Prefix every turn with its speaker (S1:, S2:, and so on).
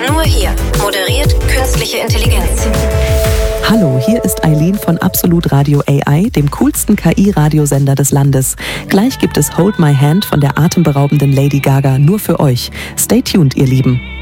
S1: Nur hier. Moderiert künstliche Intelligenz.
S2: Hallo, hier ist Eileen von Absolut Radio AI, dem coolsten KI-Radiosender des Landes. Gleich gibt es Hold My Hand von der atemberaubenden Lady Gaga nur für euch. Stay tuned, ihr Lieben.